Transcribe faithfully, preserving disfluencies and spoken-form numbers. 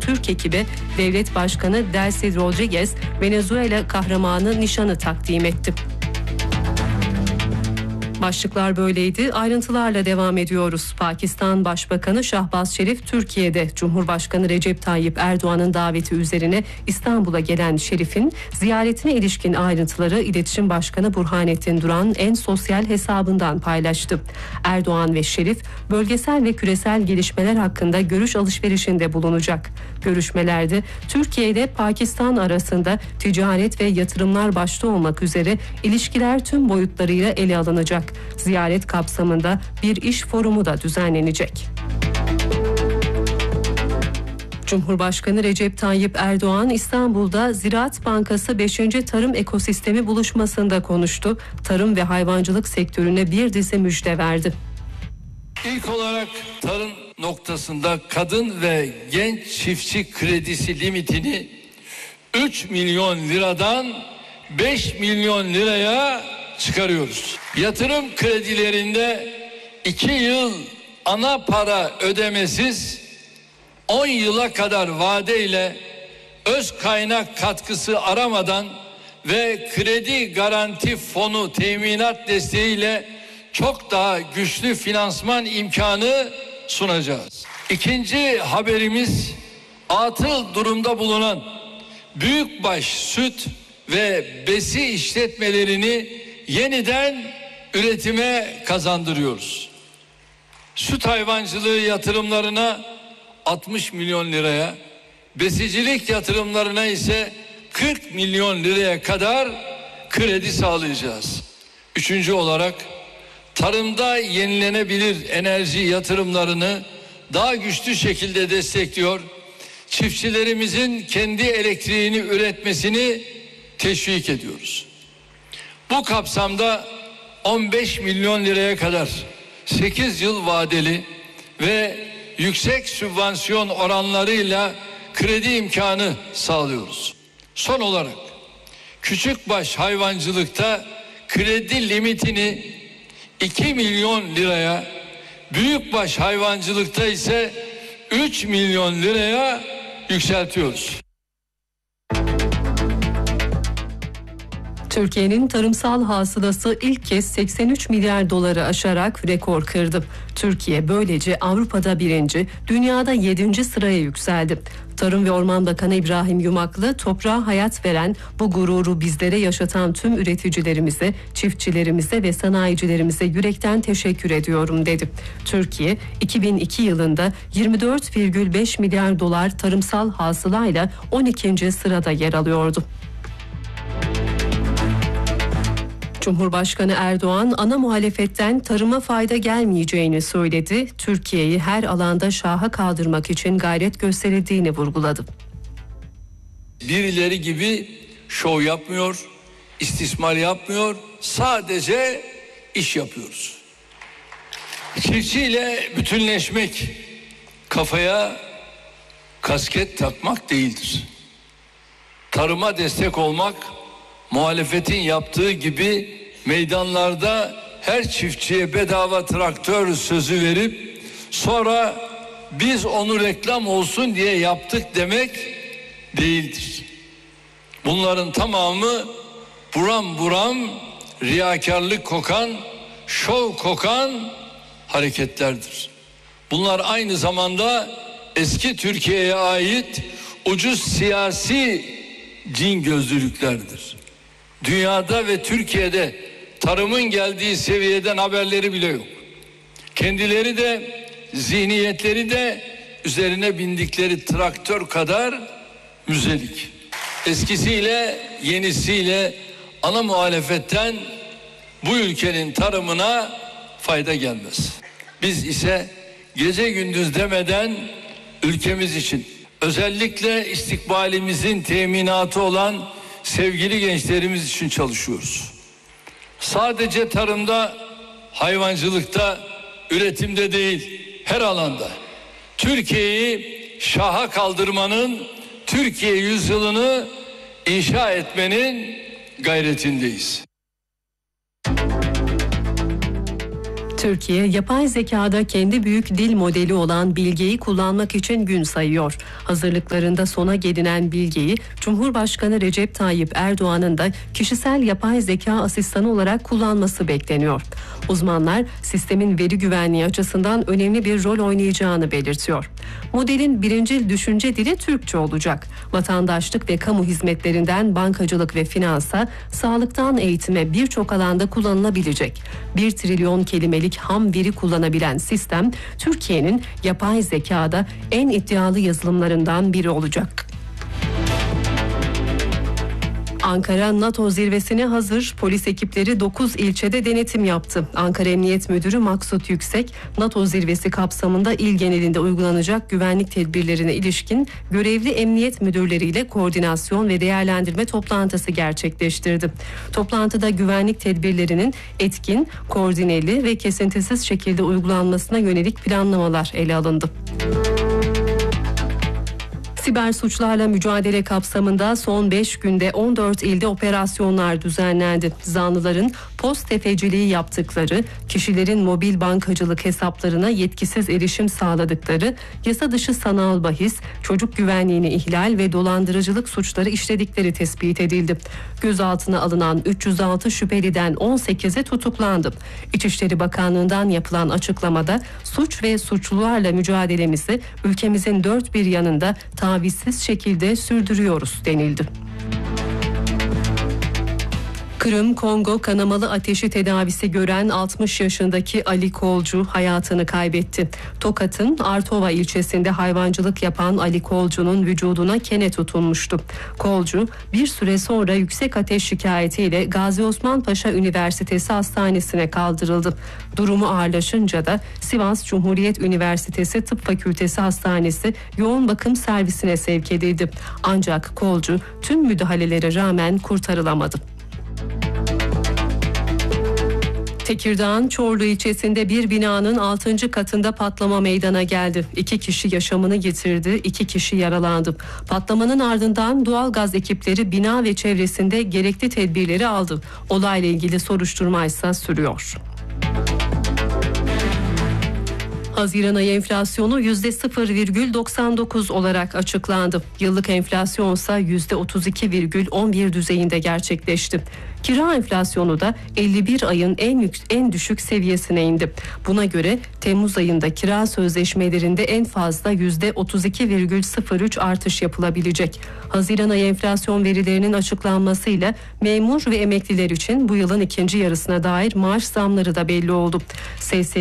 Türk ekibi Devlet Başkanı Delcy Rodriguez, Venezuela kahramanı nişanı takdim etti. Başlıklar böyleydi. Ayrıntılarla devam ediyoruz. Pakistan Başbakanı Şahbaz Şerif Türkiye'de. Cumhurbaşkanı Recep Tayyip Erdoğan'ın daveti üzerine İstanbul'a gelen Şerif'in ziyaretine ilişkin ayrıntıları İletişim Başkanı Burhanettin Duran en sosyal hesabından paylaştı. Erdoğan ve Şerif bölgesel ve küresel gelişmeler hakkında görüş alışverişinde bulunacak. Görüşmelerde Türkiye ile Pakistan arasında ticaret ve yatırımlar başta olmak üzere ilişkiler tüm boyutlarıyla ele alınacak. Ziyaret kapsamında bir iş forumu da düzenlenecek. Cumhurbaşkanı Recep Tayyip Erdoğan İstanbul'da Ziraat Bankası beşinci Tarım Ekosistemi buluşmasında konuştu. Tarım ve hayvancılık sektörüne bir dizi müjde verdi. İlk olarak tarım noktasında kadın ve genç çiftçi kredisi limitini üç milyon liradan beş milyon liraya çıkarıyoruz. Yatırım kredilerinde iki yıl ana para ödemesiz, on yıla kadar vadeyle öz kaynak katkısı aramadan ve kredi garanti fonu teminat desteğiyle çok daha güçlü finansman imkanı sunacağız. İkinci haberimiz, atıl durumda bulunan büyükbaş süt ve besi işletmelerini yeniden üretime kazandırıyoruz. Süt hayvancılığı yatırımlarına altmış milyon liraya, besicilik yatırımlarına ise kırk milyon liraya kadar kredi sağlayacağız. Üçüncü olarak tarımda yenilenebilir enerji yatırımlarını daha güçlü şekilde destekliyor, çiftçilerimizin kendi elektriğini üretmesini teşvik ediyoruz. Bu kapsamda on beş milyon liraya kadar sekiz yıl vadeli ve yüksek sübvansiyon oranlarıyla kredi imkanı sağlıyoruz. Son olarak küçükbaş hayvancılıkta kredi limitini iki milyon liraya, büyükbaş hayvancılıkta ise üç milyon liraya yükseltiyoruz. Türkiye'nin tarımsal hasılası ilk kez seksen üç milyar doları aşarak rekor kırdı. Türkiye böylece Avrupa'da birinci, dünyada yedinci sıraya yükseldi. Tarım ve Orman Bakanı İbrahim Yumaklı, toprağa hayat veren, bu gururu bizlere yaşatan tüm üreticilerimize, çiftçilerimize ve sanayicilerimize yürekten teşekkür ediyorum dedi. Türkiye, iki bin iki yılında yirmi dört virgül beş milyar dolar tarımsal hasılayla on ikinci sırada yer alıyordu. Cumhurbaşkanı Erdoğan, ana muhalefetten tarıma fayda gelmeyeceğini söyledi. Türkiye'yi her alanda şaha kaldırmak için gayret gösterildiğini vurguladı. Birileri gibi şov yapmıyor, istismar yapmıyor, sadece iş yapıyoruz. Çiftçiyle bütünleşmek, kafaya kasket takmak değildir. Tarıma destek olmak, muhalefetin yaptığı gibi meydanlarda her çiftçiye bedava traktör sözü verip sonra biz onu reklam olsun diye yaptık demek değildir. Bunların tamamı buram buram riyakarlık kokan, şov kokan hareketlerdir. Bunlar aynı zamanda eski Türkiye'ye ait ucuz siyasi cin gözlülüklerdir. Dünyada ve Türkiye'de tarımın geldiği seviyeden haberleri bile yok. Kendileri de, zihniyetleri de üzerine bindikleri traktör kadar müzelik. Eskisiyle yenisiyle ana muhalefetten bu ülkenin tarımına fayda gelmez. Biz ise gece gündüz demeden ülkemiz için, özellikle istikbalimizin teminatı olan sevgili gençlerimiz için çalışıyoruz. Sadece tarımda, hayvancılıkta, üretimde değil, her alanda Türkiye'yi şaha kaldırmanın, Türkiye yüzyılını inşa etmenin gayretindeyiz. Türkiye, yapay zekada kendi büyük dil modeli olan Bilge'yi kullanmak için gün sayıyor. Hazırlıklarında sona gelinen Bilge'yi Cumhurbaşkanı Recep Tayyip Erdoğan'ın da kişisel yapay zeka asistanı olarak kullanması bekleniyor. Uzmanlar sistemin veri güvenliği açısından önemli bir rol oynayacağını belirtiyor. Modelin birincil düşünce dili Türkçe olacak. Vatandaşlık ve kamu hizmetlerinden bankacılık ve finansa, sağlıktan eğitime birçok alanda kullanılabilecek. Bir trilyon kelimelik ham veri kullanabilen sistem, Türkiye'nin yapay zekada en iddialı yazılımlarından biri olacak. Ankara NATO zirvesine hazır. Polis ekipleri dokuz ilçede denetim yaptı. Ankara Emniyet Müdürü Maksut Yüksek, NATO zirvesi kapsamında il genelinde uygulanacak güvenlik tedbirlerine ilişkin görevli emniyet müdürleriyle koordinasyon ve değerlendirme toplantısı gerçekleştirdi. Toplantıda güvenlik tedbirlerinin etkin, koordineli ve kesintisiz şekilde uygulanmasına yönelik planlamalar ele alındı. Siber suçlarla mücadele kapsamında son beş günde on dört ilde operasyonlar düzenlendi. Zanlıların post tefeciliği yaptıkları, kişilerin mobil bankacılık hesaplarına yetkisiz erişim sağladıkları, yasa dışı sanal bahis, çocuk güvenliğini ihlal ve dolandırıcılık suçları işledikleri tespit edildi. Gözaltına alınan üç yüz altı şüpheliden on sekizi tutuklandı. İçişleri Bakanlığı'ndan yapılan açıklamada suç ve suçlularla mücadelemizi ülkemizin dört bir yanında tavizsiz şekilde sürdürüyoruz denildi. Kırım Kongo kanamalı ateşi tedavisi gören altmış yaşındaki Ali Kolcu hayatını kaybetti. Tokat'ın Artova ilçesinde hayvancılık yapan Ali Kolcu'nun vücuduna kene tutunmuştu. Kolcu bir süre sonra yüksek ateş şikayetiyle Gazi Osman Paşa Üniversitesi Hastanesi'ne kaldırıldı. Durumu ağırlaşınca da Sivas Cumhuriyet Üniversitesi Tıp Fakültesi Hastanesi yoğun bakım servisine sevk edildi. Ancak Kolcu tüm müdahalelere rağmen kurtarılamadı. Tekirdağ'ın Çorlu ilçesinde bir binanın altıncı katında patlama meydana geldi. İki kişi yaşamını yitirdi, iki kişi yaralandı. Patlamanın ardından doğalgaz ekipleri bina ve çevresinde gerekli tedbirleri aldı. Olayla ilgili soruşturma ise sürüyor. Haziran ayı enflasyonu yüzde sıfır virgül doksan dokuz olarak açıklandı. Yıllık enflasyon ise yüzde otuz iki virgül on bir düzeyinde gerçekleşti. Kira enflasyonu da elli bir ayın en yük, en düşük seviyesine indi. Buna göre Temmuz ayında kira sözleşmelerinde en fazla yüzde otuz iki virgül sıfır üç artış yapılabilecek. Haziran ayı enflasyon verilerinin açıklanmasıyla memur ve emekliler için bu yılın ikinci yarısına dair maaş zamları da belli oldu. S S